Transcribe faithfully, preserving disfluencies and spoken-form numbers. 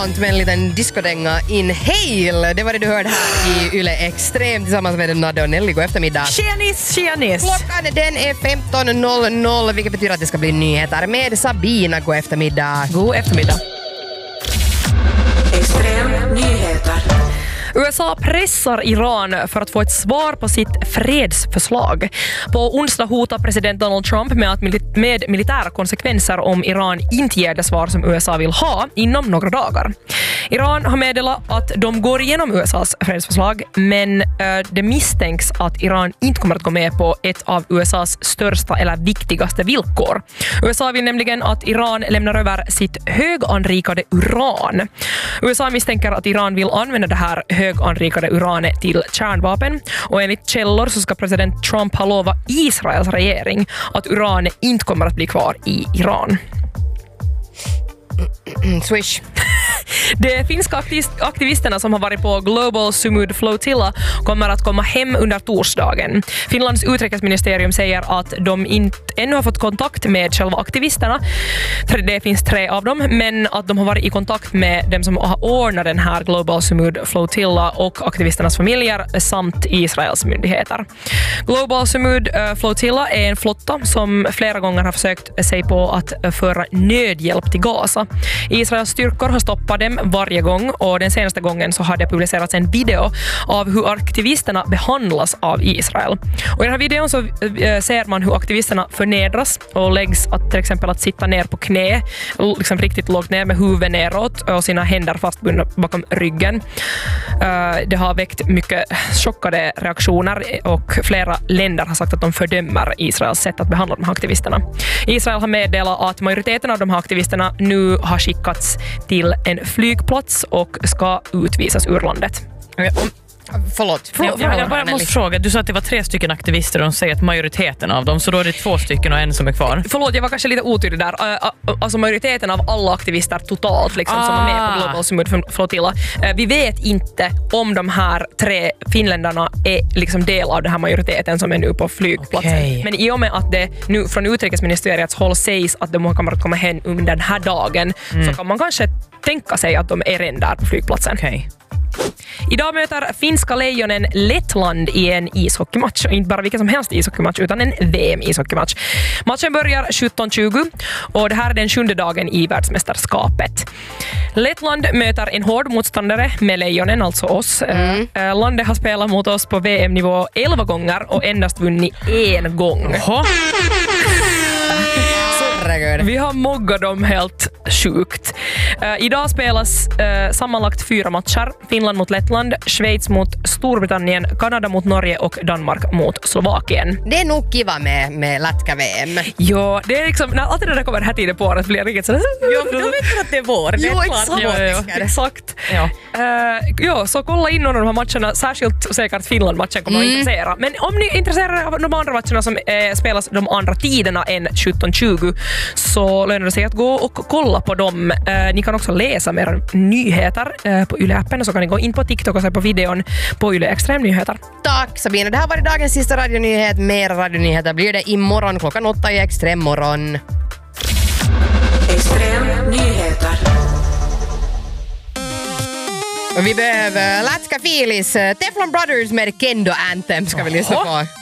spontant med en liten discodänga Inhale. Det var det du hörde här i Yle Extrem tillsammans med Nadde och Nelly. God eftermiddag. Tjenis, tjenis. Klockan den är femton noll noll, vilket betyder att det ska bli nyheter med Sabina. God eftermiddag. God eftermiddag. Extrem nyheter. U S A pressar Iran för att få ett svar på sitt fredsförslag. På onsdag hotar president Donald Trump med, att mil- med militära konsekvenser om Iran inte ger det svar som U S A vill ha inom några dagar. Iran har meddelat att de går igenom U S A:s fredsförslag, men äh, det misstänks att Iran inte kommer att gå med på ett av U S A:s största eller viktigaste villkor. U S A vill nämligen att Iran lämnar över sitt höganrikade uran. U S A misstänker att Iran vill använda det här höganrikade uranet till kärnvapen, och enligt källor så ska president Trump ha lovat Israels regering att uranet inte kommer att bli kvar i Iran. Swish. De finska aktivist- aktivisterna som har varit på Global Sumud Flotilla kommer att komma hem under torsdagen. Finlands utrikesministerium säger att de inte ännu har fått kontakt med själva aktivisterna, för det finns tre av dem, men att de har varit i kontakt med dem som har ordnat den här Global Sumud Flotilla och aktivisternas familjer samt Israels myndigheter. Global Sumud Flotilla är en flotta som flera gånger har försökt sig på att föra nödhjälp till Gaza. Israels styrkor har stoppat dem varje gång, och den senaste gången så har det publicerats en video av hur aktivisterna behandlas av Israel. Och i den här videon så äh, ser man hur aktivisterna förnedras och läggs att till exempel att sitta ner på knä, liksom riktigt lågt ner med huvudet neråt och sina händer fastbundna bakom ryggen. Äh, det har väckt mycket chockade reaktioner, och flera länder har sagt att de fördömer Israels sätt att behandla de här aktivisterna. Israel har meddelat att majoriteten av de här aktivisterna nu har skickats till en flygplats och ska utvisas ur landet. Förlåt. Jag, jag, jag bara måste fråga, du sa att det var tre stycken aktivister och de säger att majoriteten av dem, så då är det två stycken och en som är kvar. Förlåt, jag var kanske lite otydlig där. Alltså majoriteten av alla aktivister totalt liksom, ah. som är med på Global Sumud Flotilla. Vi vet inte om de här tre finländarna är liksom del av den här majoriteten som är nu på flygplatsen. Okay. Men i och med att det nu från utrikesministeriets håll sägs att de kommer att komma hem under den här dagen, mm. så kan man kanske tänka sig att de är redan där på flygplatsen. Okay. Idag möter finska lejonen Lettland i en ishockeymatch. Inte bara vilken som helst ishockeymatch, utan en V M-ishockeymatch. Matchen börjar sjutton tjugo och det här är den sjunde dagen i världsmästerskapet. Lettland möter en hård motståndare med lejonen, alltså oss. Mm. Uh, landet har spelat mot oss på V M-nivå elva gånger och endast vunnit en gång. Jaha. Vi har moggat dem helt sjukt. Uh, idag spelas uh, sammanlagt fyra matcher. Finland mot Lettland, Schweiz mot Storbritannien, Kanada mot Norge och Danmark mot Slovakien. Det är nog kiva med, med lätka-V M. Ja, det är liksom, när alltid när det kommer här tiden på året blir det riktigt sådär. Ja, men de vet inte att det är vår. Jo, exakt. Ja, ja, exakt. Ja. Uh, ja, så kolla in någon av de här matcherna, särskilt säkert Finland-matchen kommer mm. att intressera. Men om ni är intresserade av de andra matcherna som eh, spelas de andra tiderna än sjutton tjugo, så lönar det sig att gå och kolla på dem. Eh, ni kan också läsa mer nyheter eh, på Yle-appen, och så kan ni gå in på TikTok och se på videon på Yle Extrem Nyheter. Tack Sabina, det här var dagens sista radionyhet. Mer radionyheter blir det imorgon klockan åtta i Extrem morgon. Extrem nyheter. Och vi behöver Lätska Filis, Teflon Brothers med Kendo Anthem ska vi lyssna på.